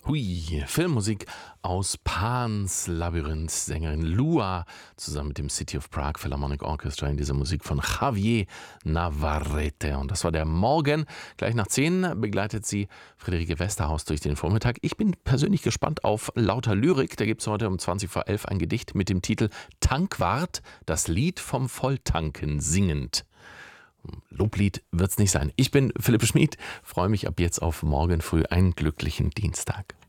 Hui, Filmmusik aus Pans Labyrinth, Sängerin Lua zusammen mit dem City of Prague Philharmonic Orchestra in dieser Musik von Javier Navarrete. Und das war der Morgen. Gleich nach 10 begleitet sie Friederike Westerhaus durch den Vormittag. Ich bin persönlich gespannt auf lauter Lyrik. Da gibt es heute um 20 vor 11 ein Gedicht mit dem Titel Tankwart, das Lied vom Volltanken singend. Loblied wird's nicht sein. Ich bin Philippe Schmid, freue mich ab jetzt auf morgen früh einen glücklichen Dienstag.